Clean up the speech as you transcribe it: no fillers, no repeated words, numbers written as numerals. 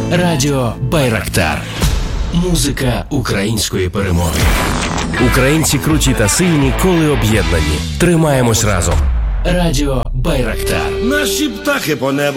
Радіо Байрактар. Музика української перемоги. Українці круті та сильні, коли об'єднані. Тримаємось разом. Радіо Байрактар. Наші птахи по небу